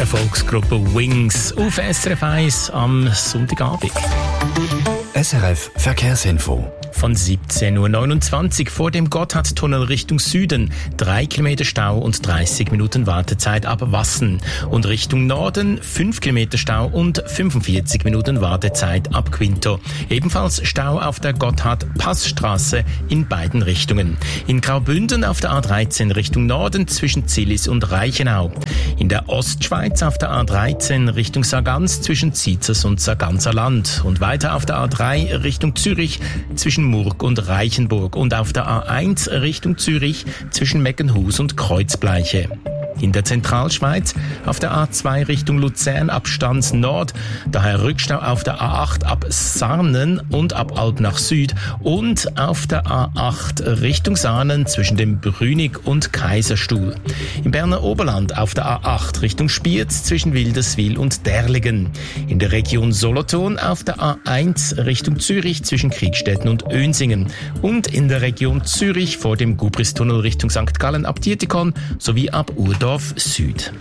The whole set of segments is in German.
Volksgruppe Wings auf SRF 1 am Sonntagabend. SRF Verkehrsinfo. Von 17.29 Uhr vor dem Gotthardtunnel Richtung Süden 3 Kilometer Stau und 30 Minuten Wartezeit ab Wassen. Und Richtung Norden 5 Kilometer Stau und 45 Minuten Wartezeit ab Quinto. Ebenfalls Stau auf der Gotthard-Passstraße in beiden Richtungen. In Graubünden auf der A13 Richtung Norden zwischen Zillis und Reichenau. In der Ostschweiz auf der A13 Richtung Sargans zwischen Ziezers und Sarganser Land. Und weiter auf der A3 Richtung Zürich zwischen Murg und Reichenburg und auf der A1 Richtung Zürich zwischen Meckenhus und Kreuzbleiche. In der Zentralschweiz auf der A2 Richtung Luzern ab Stans Nord, daher Rückstau auf der A8 ab Sarnen und ab Alb nach Süd und auf der A8 Richtung Saanen zwischen dem Brünig und Kaiserstuhl. Im Berner Oberland auf der A8 Richtung Spiez zwischen Wilderswil und Derlingen. In der Region Solothurn auf der A1 Richtung Zürich zwischen Kriegstetten und Önsingen und in der Region Zürich vor dem Gubristunnel Richtung St. Gallen ab Dietikon sowie ab Urdorf Süd.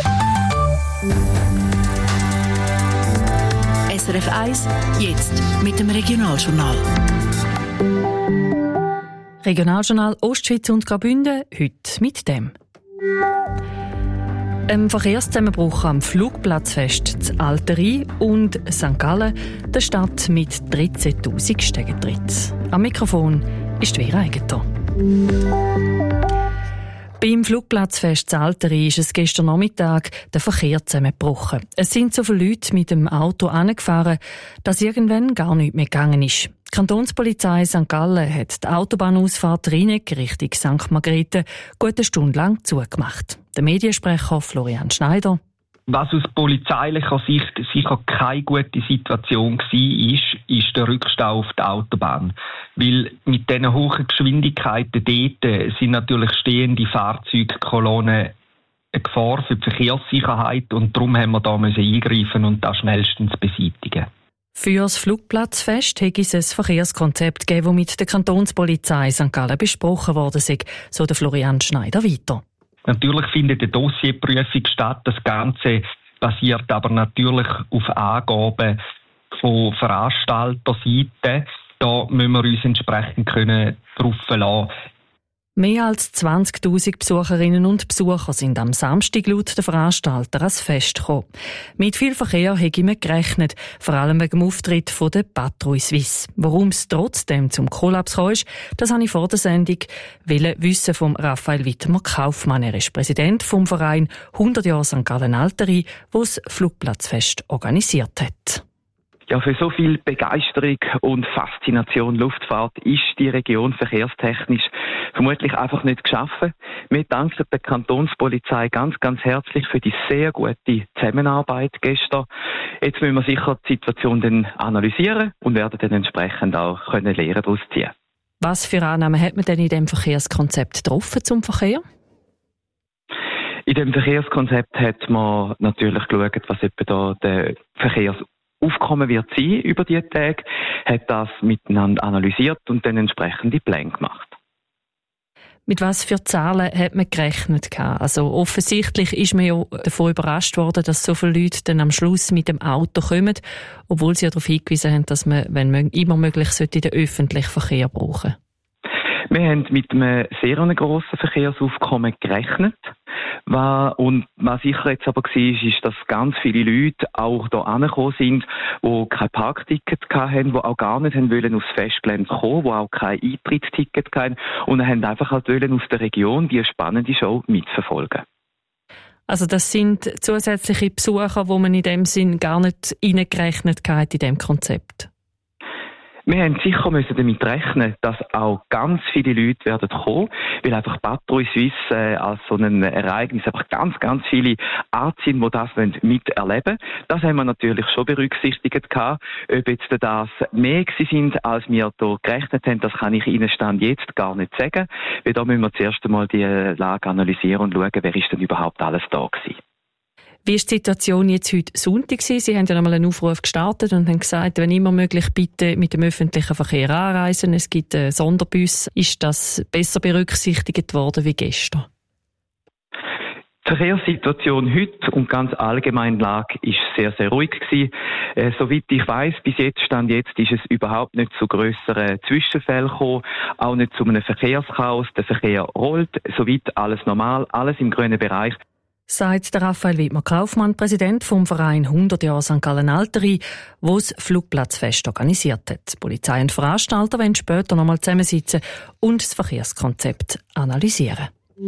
SRF 1, jetzt mit dem Regionaljournal. Regionaljournal Ostschweiz und Graubünden, heute mit dem. Ein Verkehrszusammenbruch am Flugplatzfest zu Altery und St. Gallen, der Stadt mit 13'000 Stegentritt. Am Mikrofon ist Vera Eigentor. Beim Flugplatzfest Altery ist es gestern Nachmittag der Verkehr zusammengebrochen. Es sind so viele Leute mit dem Auto angefahren, dass irgendwann gar nichts mehr gegangen ist. Die Kantonspolizei St. Gallen hat die Autobahnausfahrt Rheineck Richtung St. Margrethe gut eine Stunde lang zugemacht. Der Mediensprecher Florian Schneider. Was aus polizeilicher Sicht sicher keine gute Situation war, ist der Rückstau auf der Autobahn. Weil mit diesen hohen Geschwindigkeiten dort sind natürlich stehende Fahrzeugkolonnen eine Gefahr für die Verkehrssicherheit und darum haben wir da eingreifen und das schnellstens beseitigen. Für das Flugplatzfest hätte es ein Verkehrskonzept gegeben, das mit der Kantonspolizei St. Gallen besprochen worden sei, so der Florian Schneider weiter. Natürlich findet eine Dossierprüfung statt. Das Ganze basiert aber natürlich auf Angaben von Veranstalterseite. Da müssen wir uns entsprechend darauf verlassen. Mehr als 20'000 Besucherinnen und Besucher sind am Samstag laut der Veranstalter ans Fest gekommen. Mit viel Verkehr hätte man gerechnet, vor allem wegen dem Auftritt von der Patrouille Suisse. Warum es trotzdem zum Kollaps kam, das habe ich vor der Sendung wissen vom Raphael Wittemer-Kaufmann. Er ist Präsident vom Verein 100 Jahre St. Gallen Altery, der das Flugplatzfest organisiert hat. Ja, für so viel Begeisterung und Faszination Luftfahrt ist die Region verkehrstechnisch vermutlich einfach nicht geschaffen. Wir danken der Kantonspolizei ganz, ganz herzlich für die sehr gute Zusammenarbeit gestern. Jetzt müssen wir sicher die Situation dann analysieren und werden dann entsprechend auch Lehren daraus ziehen. Was für Annahmen hat man denn in diesem Verkehrskonzept getroffen zum Verkehr? In dem Verkehrskonzept hat man natürlich geschaut, was etwa da der Verkehrsaufkommen wird sein über die Tage, hat das miteinander analysiert und dann entsprechende Pläne gemacht. Mit was für Zahlen hat man gerechnet? Also offensichtlich ist man ja davon überrascht worden, dass so viele Leute dann am Schluss mit dem Auto kommen, obwohl sie ja darauf hingewiesen haben, dass man, wenn immer möglich, den öffentlichen Verkehr brauchen. Wir haben mit einem sehr grossen Verkehrsaufkommen gerechnet. Was sicher jetzt aber war, ist, dass ganz viele Leute auch hier angekommen sind, die kein Parkticket hatten, die auch gar nicht wollen aufs Festgelände kommen, die auch kein Eintrittsticket hatten und haben einfach aus der Region die spannende Show mitverfolgen. Also das sind zusätzliche Besucher, die man in dem Sinn gar nicht reingerechnet hat in diesem Konzept? Wir haben sicher damit rechnen, dass auch ganz viele Leute werden kommen, weil einfach Patrouille Suisse als so ein Ereignis einfach ganz, ganz viele Arten sind, die das miterleben wollen. Das haben wir natürlich schon berücksichtigt gehabt. Ob jetzt das mehr sind, als wir hier gerechnet haben, das kann ich Ihnen Stand jetzt gar nicht sagen. Weil da müssen wir zuerst einmal die Lage analysieren und schauen, wer ist denn überhaupt alles da gewesen. Wie war die Situation jetzt heute Sonntag? Sie haben ja einmal einen Aufruf gestartet und haben gesagt, wenn immer möglich, bitte mit dem öffentlichen Verkehr anreisen. Es gibt einen Sonderbus. Ist das besser berücksichtigt worden wie gestern? Die Die Verkehrssituation heute und ganz allgemein Lage ist sehr, sehr ruhig gewesen. Soweit ich weiss, bis jetzt ist es überhaupt nicht zu grösseren Zwischenfällen gekommen, auch nicht zu einem Verkehrschaos. Der Verkehr rollt, soweit alles normal, alles im grünen Bereich. Sagt der Raphael Widmer-Kaufmann, Präsident vom Verein 100 Jahre St. Gallen Alteri, wo das Flugplatzfest organisiert hat. Die Polizei und Veranstalter wollen später noch einmal zusammensitzen und das Verkehrskonzept analysieren.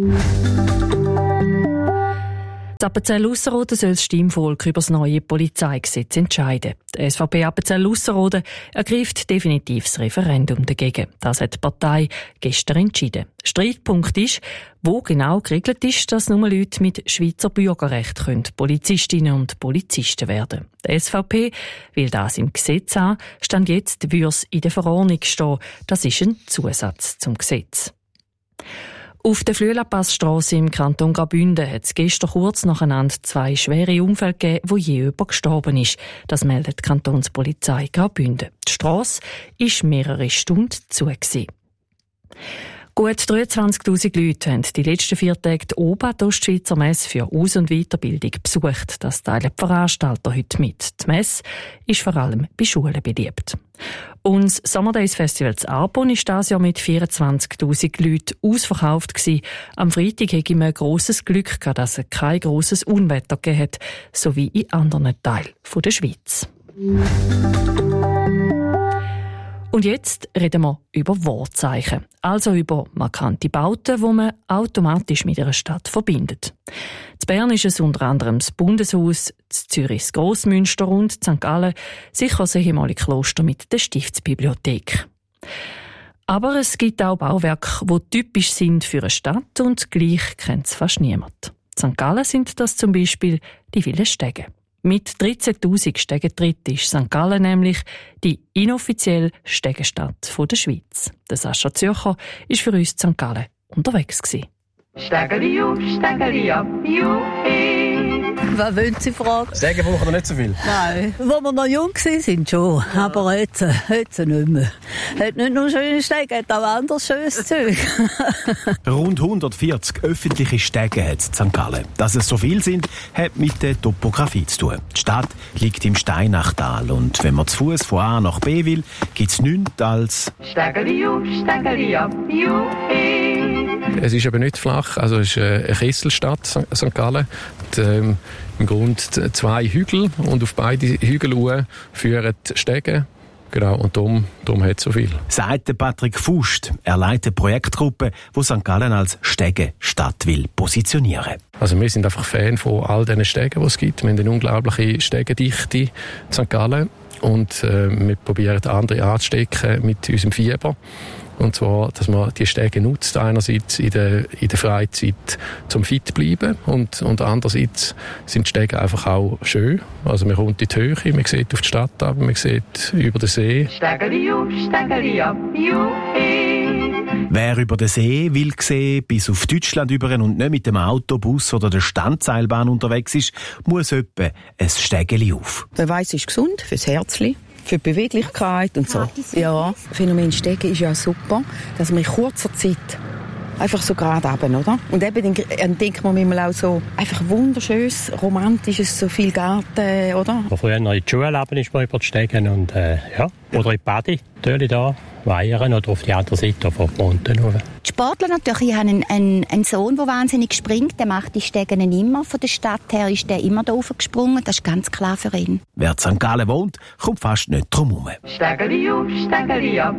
Die Appenzell-Ausserrhoden soll das Stimmvolk über das neue Polizeigesetz entscheiden. Die SVP Appenzell-Ausserrhoden ergreift definitiv das Referendum dagegen. Das hat die Partei gestern entschieden. Streitpunkt ist, wo genau geregelt ist, dass nur Leute mit Schweizer Bürgerrecht Polizistinnen und Polizisten werden. Die SVP will das im Gesetz haben. Stand jetzt würde es in der Verordnung stehen. Das ist ein Zusatz zum Gesetz. Auf der Flüelapassstrasse im Kanton Graubünden hat es gestern kurz nacheinander 2 schwere Unfälle gegeben, wo je jemand gestorben ist. Das meldet die Kantonspolizei Graubünden. Die Strasse war mehrere Stunden zu gewesen. Gut 23'000 Leute haben die letzten 4 Tage die OBA, die Ostschweizer Messe für Aus- und Weiterbildung, besucht. Das teilen die Veranstalter heute mit. Die Messe ist vor allem bei Schulen beliebt. Und das Summer Days Festival zu Arbon war dieses Jahr mit 24'000 Leuten ausverkauft gewesen. Am Freitag hatte man grosses Glück gehabt, dass es kein grosses Unwetter gegeben hat, so wie in anderen Teilen der Schweiz. Und jetzt reden wir über Wortzeichen, also über markante Bauten, die man automatisch mit einer Stadt verbindet. In Bern ist es unter anderem das Bundeshaus, in Zürich das Grossmünster und in St. Gallen sicher das ehemalige Kloster mit der Stiftsbibliothek. Aber es gibt auch Bauwerke, die typisch sind für eine Stadt und gleich kennt es fast niemand. In St. Gallen sind das zum Beispiel die vielen Stege. Mit 13'000 Stegentritt ist St. Gallen nämlich die inoffizielle Stegenstadt der Schweiz. Der Sascha Zürcher war für uns in St. Gallen unterwegs gewesen. Stegeli auf, Stegeli ab, juhi. Was wollen Sie fragen? Stegen brauchen wir nicht so viel. Nein, wo wir noch jung waren schon, ja. Aber jetzt nicht mehr. Hat nicht nur schöne Stege, hat auch anderes schönes Zeug. Rund 140 öffentliche Stege hat es in St. Gallen. Dass es so viel sind, hat mit der Topografie zu tun. Die Stadt liegt im Steinachtal und wenn man zu Fuß von A nach B will, gibt es nichts als Stegeli auf, Stegeli ab, juhi. Es ist aber nicht flach, also es ist eine Kesselstadt, St. Gallen. Im Grunde 2 Hügel und auf beide Hügel führen Stege. Genau, und darum hat es so viel. Sagt Patrick Fust. Er leitet eine Projektgruppe, die St. Gallen als Stegenstadt will positionieren. Also wir sind einfach Fan von all diesen Stegen, die es gibt. Wir haben eine unglaubliche Stegendichte in St. Gallen und wir probieren andere anzustecken mit unserem Fieber. Und zwar, dass man die Stege nutzt, einerseits in der Freizeit zum fit zu bleiben und andererseits sind die Stege einfach auch schön. Also man kommt in die Höhe, man sieht auf die Stadt ab, man sieht über den See. Stegeli auf, Stegeli ab, juhi. Wer über den See will sehen, bis auf Deutschland über und nicht mit dem Autobus oder der Standseilbahn unterwegs ist, muss etwa ein Stegeli auf. Der Weiss ist gesund fürs Herzli, für die Beweglichkeit und so. Ja, das Phänomen Stegen ist ja super, dass man in kurzer Zeit einfach so gerade runter, oder? Und eben dann denkt man manchmal auch so einfach wunderschönes, romantisches, so viel Garten, oder? Früher noch in die Schule ist man über die Stegen und ja, oder in die Badi, natürlich da, weiern oder auf die andere Seite von Monten. Die Sportler natürlich, ich habe einen Sohn, der wahnsinnig springt, der macht die Stegen immer. Von der Stadt her ist der immer da raufgesprungen, das ist ganz klar für ihn. Wer in St. Gallen wohnt, kommt fast nicht drum herum. Stegeli auf, Stegeli ab,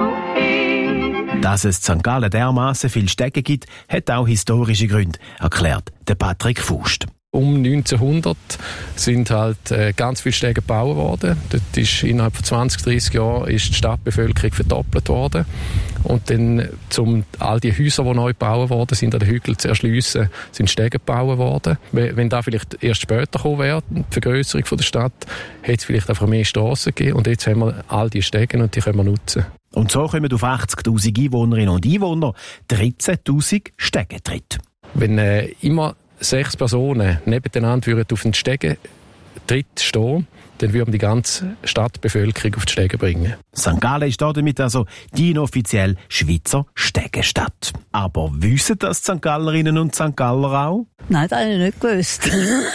juhi. Dass es in St. Gallen dermassen viele Stege gibt, hat auch historische Gründe, erklärt der Patrick Fust. Um 1900 sind halt ganz viele Stege gebaut worden. Dort ist innerhalb von 20, 30 Jahren ist die Stadtbevölkerung verdoppelt worden. Und dann, um all die Häuser, die neu gebaut worden sind, an den Hügeln zu erschliessen, sind Stege gebaut worden. Wenn da vielleicht erst später gekommen wäre, die Vergrösserung der Stadt, hätte es vielleicht einfach mehr Strassen gegeben. Und jetzt haben wir all die Stege und die können wir nutzen. Und so kommen auf 80'000 Einwohnerinnen und Einwohner 13'000 Stegentritte. Wenn immer 6 Personen nebeneinander auf den Stegentritt Tritt stehen, dann würden wir die ganze Stadtbevölkerung auf die Stege bringen. St. Gallen ist damit also die inoffizielle Schweizer Stegestadt. Aber wissen das die St. Gallerinnen und St. Galler auch? Nein, das habe ich nicht gewusst.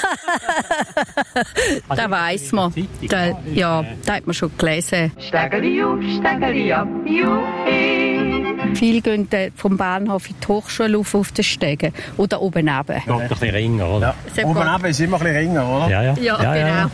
Das weiss man. Das hat man schon gelesen. Stegeli auf, Stegeli ab, juhi. Viele gehen vom Bahnhof in die Hochschule auf den Stegen oder oben runter. Geht ein bisschen ringer, oder? Ja. Oben runter ist immer ein bisschen ringer, oder? Ja, genau.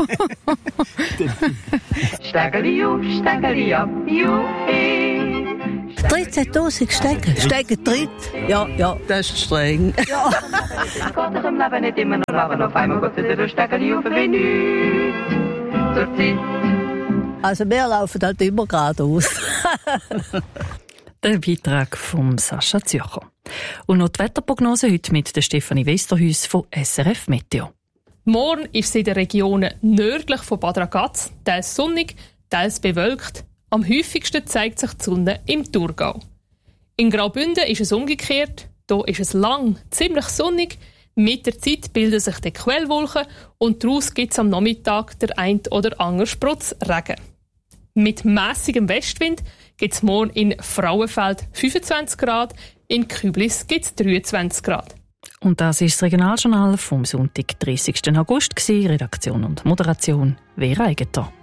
Stegeli auf, Stegeli ab, juhi. 13'000 Stegen. Stegen tritt. Ja, das ist streng. Ja. Es geht doch im Leben nicht immer nur leben. Auf einmal geht es wieder durch Stegeli auf wie nichts. Zur Zeit. Also wir laufen halt immer geradeaus. Der Beitrag von Sascha Zürcher. Und noch die Wetterprognose heute mit der Stefanie Westerhuis von SRF Meteo. Morgen ist es in den Regionen nördlich von Bad Ragaz teils sonnig, teils bewölkt. Am häufigsten zeigt sich die Sonne im Thurgau. In Graubünden ist es umgekehrt. Hier ist es lang ziemlich sonnig. Mit der Zeit bilden sich die Quellwolken und daraus gibt es am Nachmittag der ein oder andere Sprutz Regen. Mit mässigem Westwind gibt es morgen in Frauenfeld 25 Grad, in Küblis gibt es 23 Grad. Und das ist das Regionaljournal vom Sonntag, 30. August. Redaktion und Moderation Vera Eigentor.